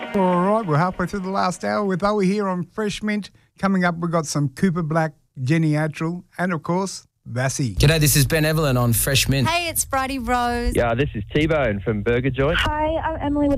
All right, we're halfway through the last hour with Owie here on Fresh Mint. Coming up, we've got some Cooper Black, Jenny Attrell, and of course, Vassy. G'day, this is Ben Evelyn on Fresh Mint. Hey, it's Bridie Rose. Yeah, this is T-Bone from Burger Joint. Hi, I'm Emily